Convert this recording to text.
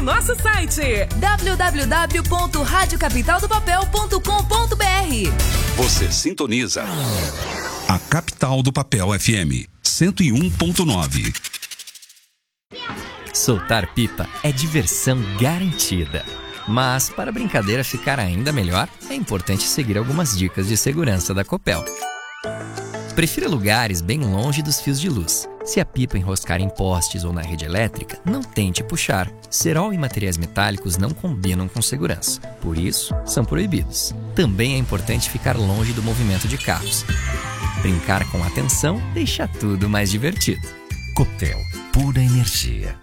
em nosso site www.radiocapitaldopapel.com.br. Você sintoniza a Capital do Papel FM 101.9. Soltar pipa é diversão garantida. Mas, para a brincadeira ficar ainda melhor, é importante seguir algumas dicas de segurança da Copel. Prefira lugares bem longe dos fios de luz. Se a pipa enroscar em postes ou na rede elétrica, não tente puxar. Cerol e materiais metálicos não combinam com segurança. Por isso, são proibidos. Também é importante ficar longe do movimento de carros. Brincar com atenção deixa tudo mais divertido. Copel, pura energia.